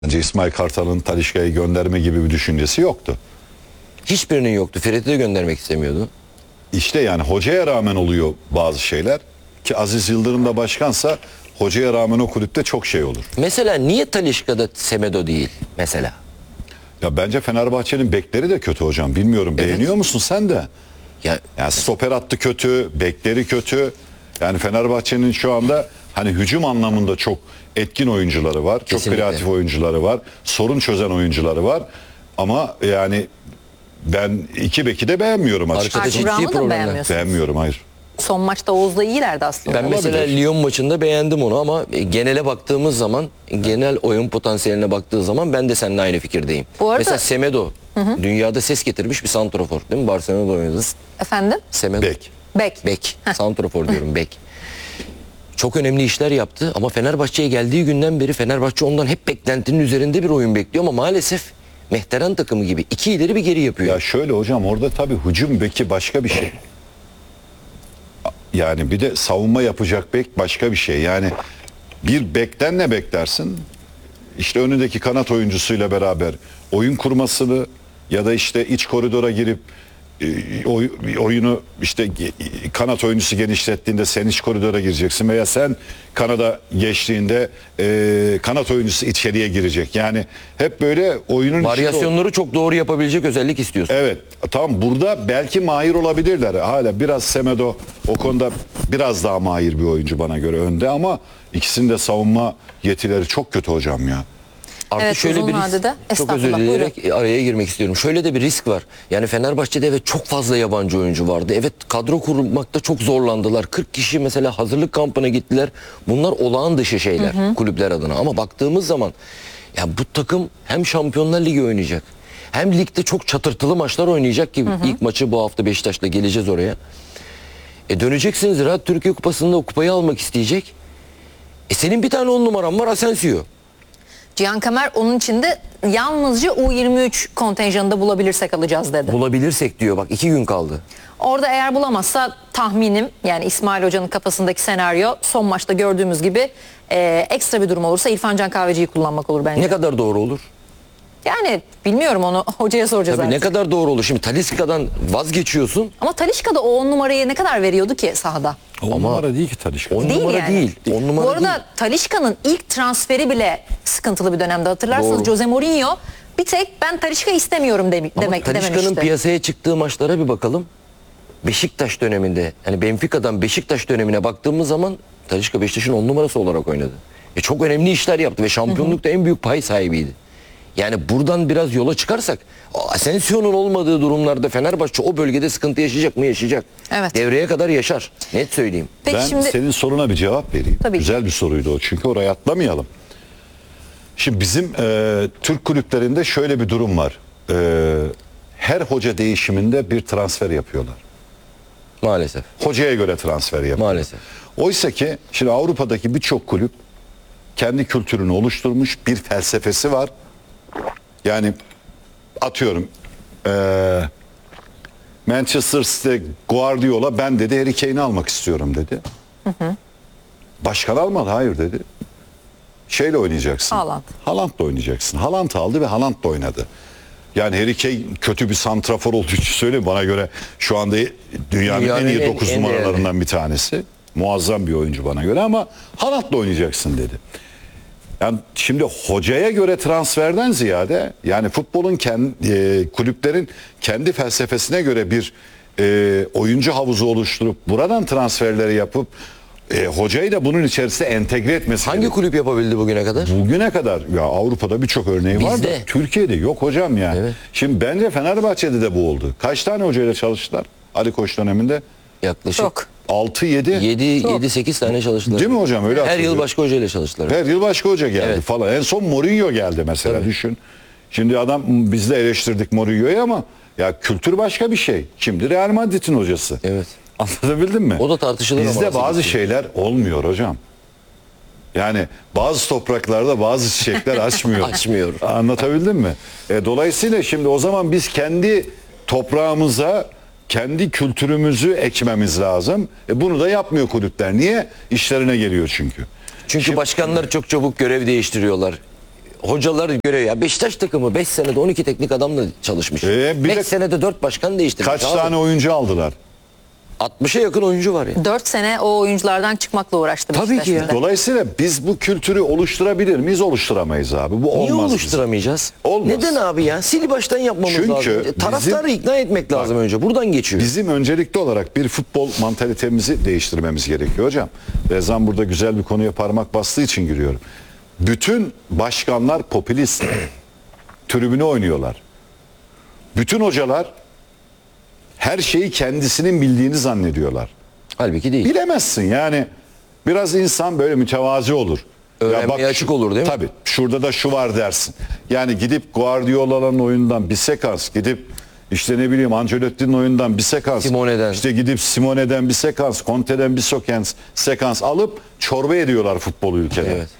Bence İsmail Kartal'ın Talisca'yı gönderme gibi bir düşüncesi yoktu. Hiçbirinin yoktu. Fred'i de göndermek istemiyordu. İşte yani hocaya rağmen oluyor bazı şeyler. Ki Aziz Yıldırım da başkansa hocaya rağmen o kulüpte çok şey olur. Mesela niye Talisca'da Semedo değil mesela? Ya bence Fenerbahçe'nin bekleri de kötü hocam. Bilmiyorum, beğeniyor musun sen de? Yani stoper hattı kötü, bekleri kötü. Yani Fenerbahçe'nin şu anda hani hücum anlamında çok etkin oyuncuları var. Kesinlikle. Çok kreatif oyuncuları var. Sorun çözen oyuncuları var. Ama yani ben iki beki de beğenmiyorum açıkçası. Arkada ciddi Burak'ı da problemler. beğenmiyorsun. Beğenmiyorum, hayır. Son maçta Oğuz'la iyilerdi aslında. Ben mesela Lyon maçında beğendim onu ama genele baktığımız zaman, genel oyun potansiyeline baktığı zaman ben de seninle aynı fikirdeyim. Bu arada- Mesela Semedo dünyada ses getirmiş bir santrafor değil mi? Barcelona'da oynadı. Efendim? Semedo. Bek. Bek. Santrafor diyorum, bek. Çok önemli işler yaptı ama Fenerbahçe'ye geldiği günden beri Fenerbahçe ondan hep beklentinin üzerinde bir oyun bekliyor ama maalesef Mehteran takımı gibi iki ileri bir geri yapıyor. Ya şöyle hocam, orada tabii hücum beki başka bir şey. Yani bir de savunma yapacak bek başka bir şey. Yani bir bekten ne beklersin? İşte önündeki kanat oyuncusuyla beraber oyun kurmasını ya da işte iç koridora girip oyunu işte kanat oyuncusu genişlettiğinde sen iç koridora gireceksin veya sen kanada geçtiğinde kanat oyuncusu içeriye girecek. Yani hep böyle oyunun içinde Varyasyonları çok doğru yapabilecek özellik istiyorsun. Evet, tamam, burada belki mahir olabilirler. Hala biraz Semedo o konuda biraz daha mahir bir oyuncu bana göre önde ama ikisinin de savunma yetileri çok kötü hocam ya. Artı Evet, şöyle uzun bir risk, vadede. çok özür Estağfurullah, dileyerek araya girmek istiyorum. Şöyle de bir risk var. Yani Fenerbahçe'de evet çok fazla yabancı oyuncu vardı. Evet, kadro kurmakta çok zorlandılar. 40 kişi mesela hazırlık kampına gittiler. Bunlar olağan dışı şeyler kulüpler adına. Ama baktığımız zaman ya bu takım hem Şampiyonlar Ligi oynayacak, hem ligde çok çatırtılı maçlar oynayacak ki ilk maçı bu hafta Beşiktaş'la geleceğiz oraya. Döneceksiniz Ziraat Türkiye Kupası'nda o kupayı almak isteyecek. Senin bir tane 10 numaran var, Asensio. Cihan Kamer onun içinde yalnızca U23 kontenjanında bulabilirsek alacağız dedi. Bulabilirsek diyor, bak 2 gün kaldı. Orada eğer bulamazsa tahminim, yani İsmail Hoca'nın kafasındaki senaryo son maçta gördüğümüz gibi ekstra bir durum olursa İrfan Can Kahveci'yi kullanmak olur bence. Ne kadar doğru olur? Yani bilmiyorum, onu hocaya soracağız Tabii ne artık. kadar doğru olur. Şimdi Talisca'dan vazgeçiyorsun. Ama Talisca'da o 10 numarayı ne kadar veriyordu ki sahada? On numara değil ki Talisca. 10 Değil numara yani. değil. 10 numara Bu arada değil. Talisca'nın ilk transferi bile sıkıntılı bir dönemde, hatırlarsanız Doğru. Jose Mourinho bir tek ben Talisca istemiyorum Ama Talisca'nın dememişti. piyasaya çıktığı maçlara bir bakalım. Beşiktaş döneminde, hani Benfica'dan Beşiktaş dönemine baktığımız zaman Talisca Beşiktaş'ın 10 numarası olarak oynadı. Çok önemli işler yaptı ve şampiyonlukta en büyük pay sahibiydi. Yani buradan biraz yola çıkarsak Asensio'nun olmadığı durumlarda Fenerbahçe o bölgede sıkıntı yaşayacak mı? Yaşayacak. Evet. Devreye kadar yaşar. Net söyleyeyim. Peki Ben şimdi senin soruna bir cevap vereyim. Tabii ki. Güzel bir soruydu o, çünkü oraya atlamayalım. Şimdi bizim Türk kulüplerinde şöyle bir durum var. Her hoca değişiminde bir transfer yapıyorlar. Maalesef. Hocaya göre transfer yapıyorlar. Maalesef. Oysa ki şimdi Avrupa'daki birçok kulüp kendi kültürünü oluşturmuş, bir felsefesi var. Yani atıyorum Manchester City Guardiola, ben dedi Harry Kane'i almak istiyorum dedi. Başkan almadı, hayır dedi. Şeyle oynayacaksın. Haaland'la oynayacaksın. Haaland aldı ve Haaland'la oynadı. Yani Harry Kane kötü bir santrafor olduğu için söyleyeyim, bana göre şu anda dünyanın en iyi 9 en numaralarından bir tanesi. Muazzam bir oyuncu bana göre ama Haaland'la oynayacaksın dedi. Yani şimdi hocaya göre transferden ziyade, yani futbolun kulüplerin kendi felsefesine göre bir oyuncu havuzu oluşturup buradan transferleri yapıp hocayı da bunun içerisine entegre etmesi. Hangi kulüp yapabildi bugüne kadar? Bugüne kadar ya Avrupa'da birçok örneği var da Bizde. Türkiye'de yok hocam yani. Evet. Şimdi bence Fenerbahçe'de de bu oldu. Kaç tane hocayla çalıştılar Ali Koç döneminde? Yaklaşık çok. 6-7. 7-8 tane çalıştılar. Değil mi hocam? Öyle Her yıl hatırlıyorum. başka hocayla çalıştılar. Her yıl başka hoca geldi Evet. falan. En son Mourinho geldi mesela, Tabii. düşün. Şimdi adam, biz de eleştirdik Mourinho'yu ama ya kültür başka bir şey. Şimdi Real Madrid'in hocası. Evet. Anlatabildim mi? O da tartışılır ama Bizde nasıl bazı gidiyor? şeyler olmuyor hocam. Yani bazı topraklarda bazı çiçekler açmıyor. Açmıyor. Anlatabildim mi? Dolayısıyla şimdi o zaman biz kendi toprağımıza, kendi kültürümüzü ekmemiz lazım. Bunu da yapmıyor kulüpler. Niye? İşlerine geliyor çünkü. Çünkü başkanlar çok çabuk görev değiştiriyorlar. hocalar görev ya. Beşiktaş takımı 5 senede 12 teknik adamla çalışmış. 5 senede 4 başkan değiştirmiş. Kaç tane oyuncu aldılar? 60'a yakın oyuncu var ya. 4 sene o oyunculardan çıkmakla uğraştı Tabii Beşiktaş ki ya. bizde. Dolayısıyla biz bu kültürü oluşturabilir miyiz? Oluşturamayız abi. Bu Niye olmaz. bizim. oluşturamayacağız? Olmaz. Neden abi ya? Sil baştan yapmamız Çünkü lazım. Taraftarı ikna etmek lazım önce. Buradan geçiyor. Bizim öncelikli olarak bir futbol mantalitemizi değiştirmemiz gerekiyor hocam. Rezan burada güzel bir konuya parmak bastığı için giriyorum. Bütün başkanlar popülist tribüne oynuyorlar. Bütün hocalar her şeyi kendisinin bildiğini zannediyorlar. Halbuki değil. Bilemezsin yani. Biraz insan böyle mütevazi olur. Öğrenmeye açık olur değil mi? Tabii. Şurada da şu var dersin. Yani gidip Guardiola'nın oyundan bir sekans, gidip işte ne bileyim Ancelotti'nin oyundan bir sekans, Simone'den. işte gidip Simone'den bir sekans, Conte'den bir sekans alıp çorba ediyorlar futbolu ülkede. Evet.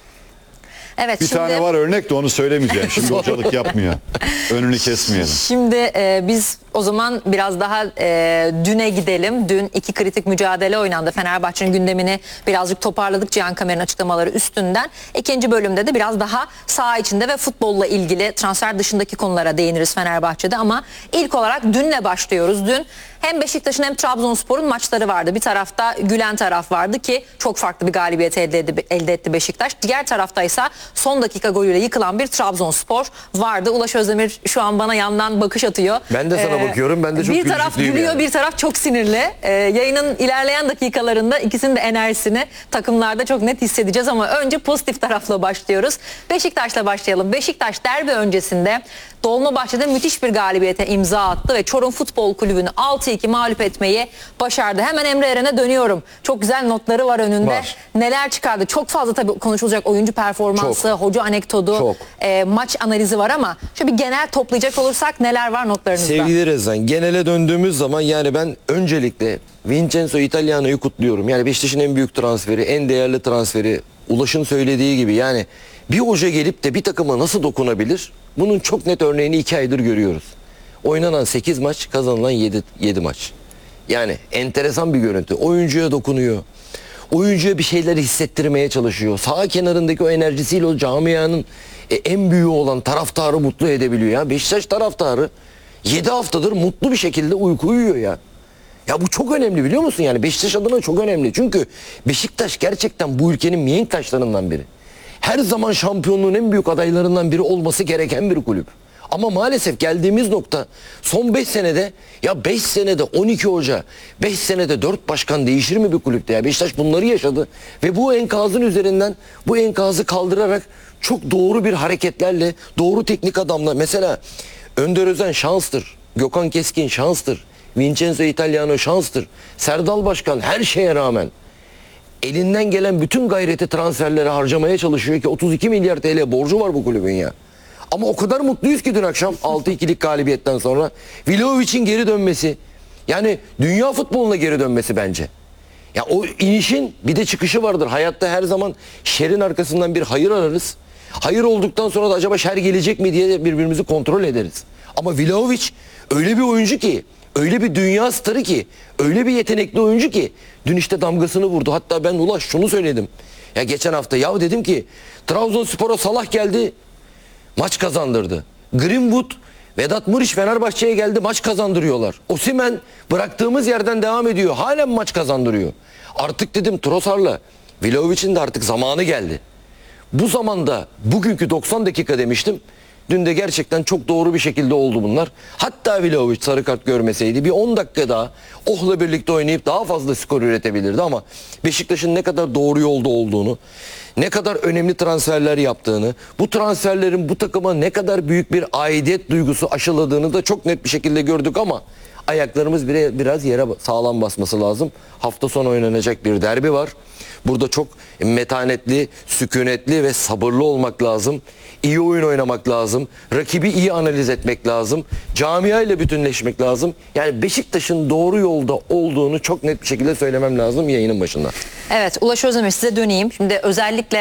Evet, Bir şimdi, tane var örnek de onu söylemeyeceğim. Şimdi hocalık yapmıyor. Önünü kesmeyelim. Şimdi biz o zaman biraz daha düne gidelim. Dün 2 kritik mücadele oynandı. Fenerbahçe'nin gündemini birazcık toparladık Cihan Kamer'in açıklamaları üstünden. İkinci bölümde de biraz daha saha içinde ve futbolla ilgili transfer dışındaki konulara değiniriz Fenerbahçe'de. Ama ilk olarak dünle başlıyoruz. Dün hem Beşiktaş'ın hem Trabzonspor'un maçları vardı. Bir tarafta gülen taraf vardı ki çok farklı bir galibiyet elde etti Beşiktaş. Diğer taraftaysa son dakika golüyle yıkılan bir Trabzonspor vardı. Ulaş Özdemir şu an bana yandan bakış atıyor. Ben de sana bakıyorum. Ben de çok Bir taraf gülücüklüyüm gülüyor, yani. bir taraf çok sinirli. Yayının ilerleyen dakikalarında ikisinin de enerjisini takımlarda çok net hissedeceğiz ama önce pozitif tarafla başlıyoruz. Beşiktaş'la başlayalım. Beşiktaş derbi öncesinde Dolmabahçe'de müthiş bir galibiyete imza attı ve Çorum Futbol Kulübü'nü 6-2 mağlup etmeyi başardı. Hemen Emre Eren'e dönüyorum. Çok güzel notları var önünde. Var. Neler çıkardı? Çok fazla tabii konuşulacak oyuncu performansı, Çok. hoca anekdotu, Çok. maç analizi var ama şöyle bir genel toplayacak olursak neler var notlarınızda? Sevgili Rezan, genele döndüğümüz zaman yani ben öncelikle Vincenzo Italiano'yu kutluyorum. Yani Beşiktaş'ın en büyük transferi, en değerli transferi. Ulaş'ın söylediği gibi yani bir hoca gelip de bir takıma nasıl dokunabilir? Bunun çok net örneğini 2 aydır görüyoruz. Oynanan 8 maç, kazanılan 7 maç. Yani enteresan bir görüntü. Oyuncuya dokunuyor. Oyuncuya bir şeyler hissettirmeye çalışıyor. Sağ kenarındaki o enerjisiyle o camianın en büyüğü olan taraftarı mutlu edebiliyor ya. Beşiktaş taraftarı 7 haftadır mutlu bir şekilde uyku uyuyor ya. Ya bu çok önemli biliyor musun? Yani Beşiktaş adına çok önemli. Çünkü Beşiktaş gerçekten bu ülkenin mihenk taşlarından biri. Her zaman şampiyonluğun en büyük adaylarından biri olması gereken bir kulüp. Ama maalesef geldiğimiz nokta son 5 senede ya 5 senede 12 hoca, 5 senede 4 başkan değişir mi bir kulüpte ya? Beşiktaş bunları yaşadı ve bu enkazın üzerinden bu enkazı kaldırarak çok doğru bir hareketlerle, doğru teknik adamla mesela Önder Özen şanstır, Gökhan Keskin şanstır, Vincenzo Italiano şanstır, Serdal Başkan her şeye rağmen elinden gelen bütün gayreti transferlere harcamaya çalışıyor ki 32 milyar TL borcu var bu kulübün ya. Ama o kadar mutluyuz ki dün akşam 6-2'lik galibiyetten sonra Vlahovic'in geri dönmesi. Yani dünya futboluna geri dönmesi bence. Ya o inişin bir de çıkışı vardır. Hayatta her zaman şerin arkasından bir hayır ararız. Hayır olduktan sonra da acaba şer gelecek mi diye birbirimizi kontrol ederiz. Ama Vlahovic öyle bir oyuncu ki, öyle bir dünya starı ki, öyle bir yetenekli oyuncu ki dün işte damgasını vurdu. Hatta ben Ulaş şunu söyledim. Ya geçen hafta ya dedim ki Trabzonspor'a Salah geldi. Maç kazandırdı. Greenwood, Vedat Muriç Fenerbahçe'ye geldi, maç kazandırıyorlar. Osimhen bıraktığımız yerden devam ediyor. Halen maç kazandırıyor. Artık dedim Trossard'la Vlahovic'in de artık zamanı geldi. Bu zamanda bugünkü 90 dakika demiştim. Dün de gerçekten çok doğru bir şekilde oldu bunlar. Hatta Vlahovic sarı kart görmeseydi bir 10 dakika daha Oh'la birlikte oynayıp daha fazla skor üretebilirdi ama Beşiktaş'ın ne kadar doğru yolda olduğunu, ne kadar önemli transferler yaptığını, bu transferlerin bu takıma ne kadar büyük bir aidiyet duygusu aşıladığını da çok net bir şekilde gördük ama ayaklarımız biraz yere sağlam basması lazım. Hafta sonu oynanacak bir derbi var. Burada çok metanetli, sükunetli ve sabırlı olmak lazım. İyi oyun oynamak lazım. Rakibi iyi analiz etmek lazım. Camia ile bütünleşmek lazım. Yani Beşiktaş'ın doğru yolda olduğunu çok net bir şekilde söylemem lazım yayının başında. Evet, Ulaş Özdemir size döneyim. Şimdi özellikle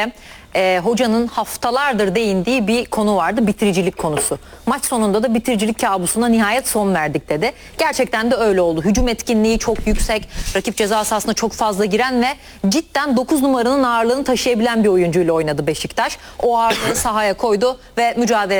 hocanın haftalardır değindiği bir konu vardı. Bitiricilik konusu. Maç sonunda da bitiricilik kabusuna nihayet son verdik dedi. Gerçekten de öyle oldu. Hücum etkinliği çok yüksek. Rakip ceza sahasına çok fazla giren ve cidden 9 numaranın ağırlığını taşıyabilen bir oyuncuyla oynadı Beşiktaş. O ağırlığı sahaya koydu ve mücadele